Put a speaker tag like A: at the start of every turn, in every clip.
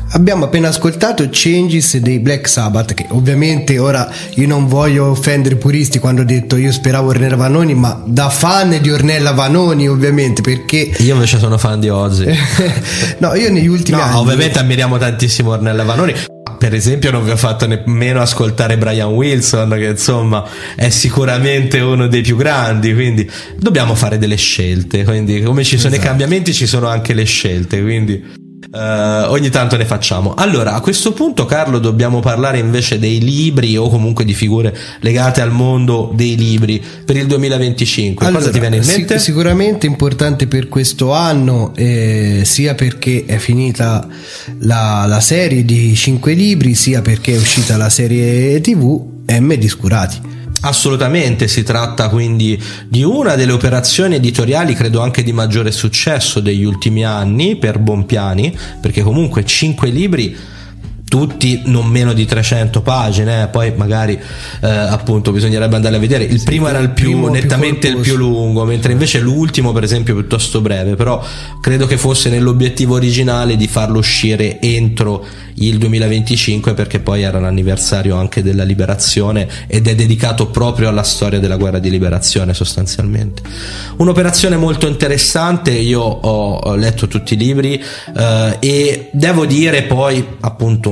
A: Abbiamo appena ascoltato Changes dei Black Sabbath, che ovviamente ora io non voglio offendere i puristi quando ho detto io speravo Ornella Vanoni, ma da fan di Ornella Vanoni ovviamente, perché
B: io invece sono fan di Ozzy.
A: No, io negli ultimi anni
B: ovviamente ammiriamo tantissimo Ornella Vanoni. Per esempio non vi ho fatto nemmeno ascoltare Brian Wilson, che insomma è sicuramente uno dei più grandi, quindi dobbiamo fare delle scelte, quindi come ci sono i cambiamenti ci sono anche le scelte, quindi ogni tanto ne facciamo. Allora, a questo punto, Carlo, dobbiamo parlare invece dei libri, o comunque di figure legate al mondo dei libri per il 2025.
A: Allora,
B: cosa ti viene in mente?
A: Sicuramente importante per questo anno, sia perché è finita la serie di 5 libri, sia perché è uscita la serie TV M di Scurati.
B: Assolutamente, si tratta quindi di una delle operazioni editoriali credo anche di maggiore successo degli ultimi anni per Bompiani, perché comunque 5 libri, tutti non meno di 300 pagine, poi magari appunto bisognerebbe andare a vedere. Il primo era nettamente il più lungo, mentre invece l'ultimo per esempio è piuttosto breve, però credo che fosse nell'obiettivo originale di farlo uscire entro il 2025, perché poi era l'anniversario anche della liberazione ed è dedicato proprio alla storia della guerra di liberazione sostanzialmente. Un'operazione molto interessante, io ho letto tutti i libri e devo dire poi appunto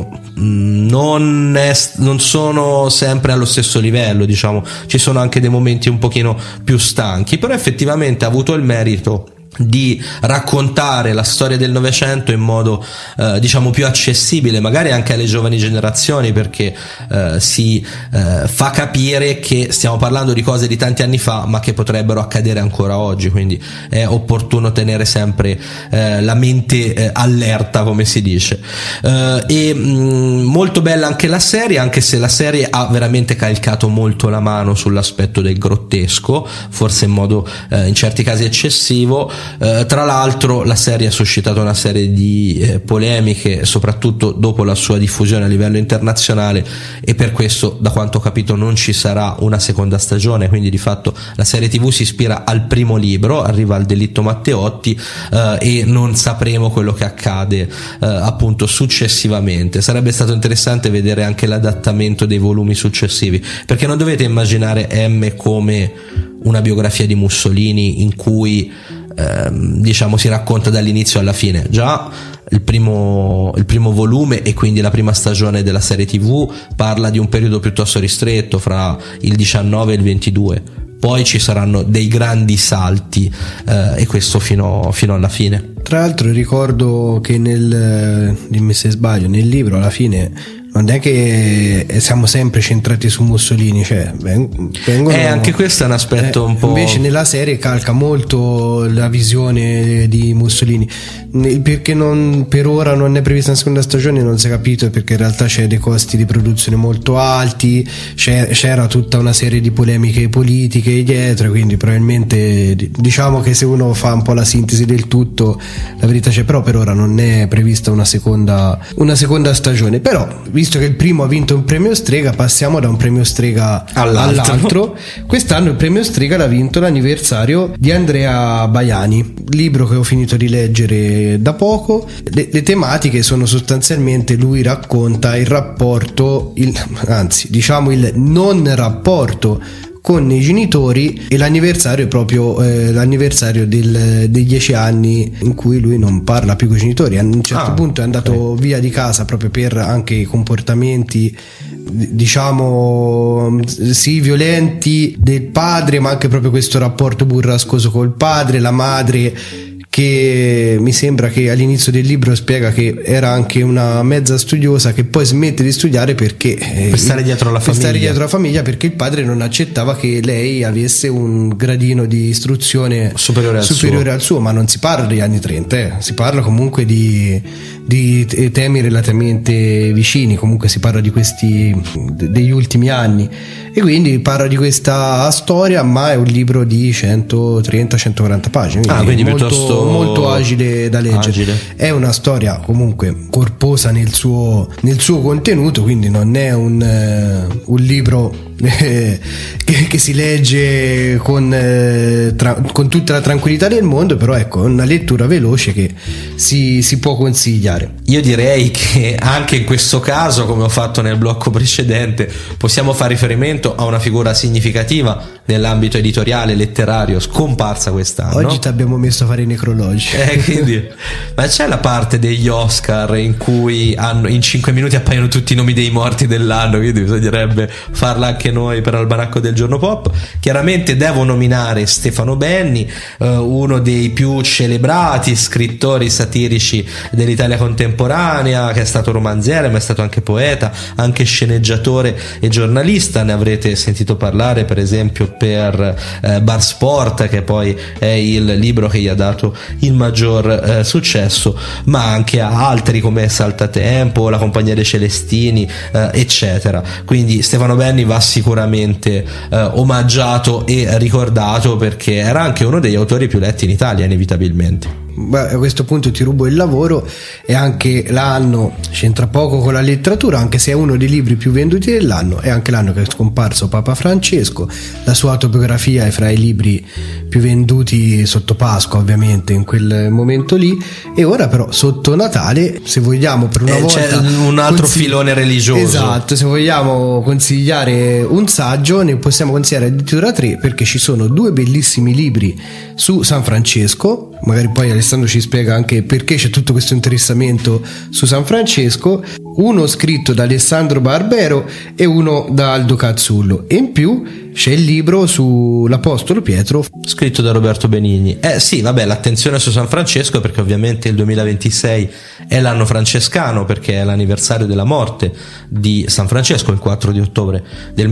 B: non sono sempre allo stesso livello, diciamo, ci sono anche dei momenti un pochino più stanchi, però effettivamente ha avuto il merito di raccontare la storia del Novecento in modo diciamo più accessibile magari anche alle giovani generazioni, perché si fa capire che stiamo parlando di cose di tanti anni fa ma che potrebbero accadere ancora oggi, quindi è opportuno tenere sempre la mente allerta, come si dice. E molto bella anche la serie, anche se la serie ha veramente calcato molto la mano sull'aspetto del grottesco, forse in modo in certi casi eccessivo. Tra l'altro la serie ha suscitato una serie di polemiche, soprattutto dopo la sua diffusione a livello internazionale, e per questo, da quanto ho capito, non ci sarà una seconda stagione, quindi di fatto la serie TV si ispira al primo libro, arriva al delitto Matteotti, e non sapremo quello che accade appunto successivamente. Sarebbe stato interessante vedere anche l'adattamento dei volumi successivi, perché non dovete immaginare M come una biografia di Mussolini in cui diciamo si racconta dall'inizio alla fine. Già il primo volume e quindi la prima stagione della serie TV parla di un periodo piuttosto ristretto fra il 19 e il 22, poi ci saranno dei grandi salti e questo fino alla fine.
A: Tra l'altro ricordo che dimmi se sbaglio, nel libro alla fine non è che siamo sempre centrati su Mussolini, cioè vengono,
B: anche questo è un aspetto un po'.
A: Invece nella serie calca molto la visione di Mussolini, perché per ora non è prevista una seconda stagione, non si è capito, perché in realtà c'è dei costi di produzione molto alti, c'era tutta una serie di polemiche politiche dietro, quindi probabilmente diciamo che se uno fa un po' la sintesi del tutto, la verità c'è, però per ora non è prevista una seconda stagione. Però visto che il primo ha vinto un premio Strega, passiamo da un premio Strega all'altro. Quest'anno il premio Strega l'ha vinto l'anniversario di Andrea Baiani, libro che ho finito di leggere da poco. Le tematiche sono sostanzialmente, lui racconta il rapporto, il non rapporto con i genitori, e l'anniversario è proprio l'anniversario dei 10 anni in cui lui non parla più con i genitori. A un certo punto è andato via di casa proprio per anche i comportamenti diciamo sì violenti del padre, ma anche proprio questo rapporto burrascoso col padre, la madre che mi sembra che all'inizio del libro spiega che era anche una mezza studiosa, che poi smette di studiare perché
B: per stare dietro alla
A: famiglia, perché il padre non accettava che lei avesse un gradino di istruzione superiore al suo. Ma non si parla degli anni 30, si parla comunque di temi relativamente vicini, comunque si parla di degli ultimi anni, e quindi parla di questa storia, ma è un libro di 130-140 pagine, quindi molto agile da leggere. È una storia comunque corposa nel suo contenuto, quindi non è un libro che si legge con tutta la tranquillità del mondo, però ecco, è una lettura veloce che si può consigliare.
B: Io direi che anche in questo caso, come ho fatto nel blocco precedente, possiamo fare riferimento a una figura significativa nell'ambito editoriale letterario scomparsa quest'anno.
A: Oggi ti abbiamo messo a fare i necrologi.
B: Quindi, ma c'è la parte degli Oscar in cui in 5 minuti appaiono tutti i nomi dei morti dell'anno, quindi bisognerebbe farla anche noi per Almanacco del Giorno Pop. Chiaramente devo nominare Stefano Benni, uno dei più celebrati scrittori satirici dell'Italia contemporanea, che è stato romanziere ma è stato anche poeta, anche sceneggiatore e giornalista. Ne avrete sentito parlare per esempio per Bar Sport, che poi è il libro che gli ha dato il maggior successo, ma anche a altri come Saltatempo, La Compagnia dei Celestini, eccetera. Quindi Stefano Benni va sicuramente omaggiato e ricordato, perché era anche uno degli autori più letti in Italia, inevitabilmente.
A: Beh, a questo punto ti rubo il lavoro, e anche l'anno c'entra poco con la letteratura, anche se è uno dei libri più venduti dell'anno. È anche l'anno che è scomparso Papa Francesco, la sua autobiografia è fra i libri più venduti sotto Pasqua, ovviamente in quel momento lì. E ora però sotto Natale, se vogliamo per una volta
B: c'è un altro filone religioso.
A: Esatto, se vogliamo consigliare un saggio ne possiamo consigliare addirittura 3, perché ci sono 2 bellissimi libri su San Francesco. Magari poi Alessandro ci spiega anche perché c'è tutto questo interessamento su San Francesco, uno scritto da Alessandro Barbero e uno da Aldo Cazzullo, e in più c'è il libro sull'Apostolo Pietro
B: scritto da Roberto Benigni. Sì, vabbè, l'attenzione su San Francesco perché ovviamente il 2026 è l'anno francescano, perché è l'anniversario della morte di San Francesco, il 4 di ottobre del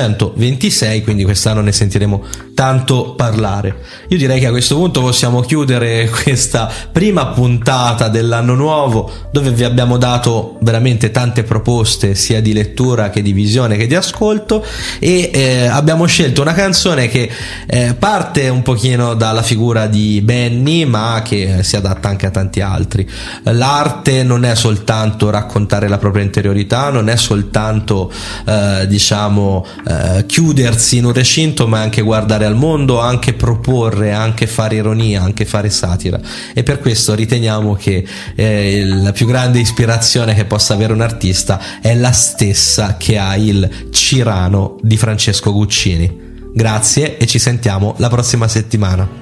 B: 1226, quindi quest'anno ne sentiremo tanto parlare. Io direi che a questo punto possiamo chiudere questa prima puntata dell'anno nuovo, dove vi abbiamo dato veramente tante proposte sia di lettura che di visione che di ascolto, e abbiamo scelto una canzone che parte un pochino dalla figura di Benni, ma che si adatta anche a tanti altri. L'arte non è soltanto raccontare la propria interiorità, non è soltanto chiudersi in un recinto, ma anche guardare al mondo, anche proporre, anche fare ironia, anche fare satira. E per questo riteniamo che la più grande ispirazione che possa avere un artista è la stessa che ha il Cirano di Francesco Guccini. Grazie e ci sentiamo la prossima settimana.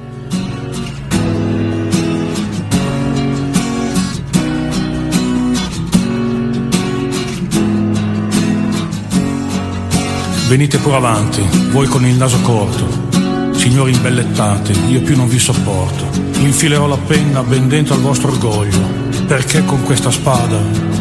C: Venite pure avanti, voi con il naso corto, signori imbellettate, io più non vi sopporto. Infilerò la penna ben dentro al vostro orgoglio, perché con questa spada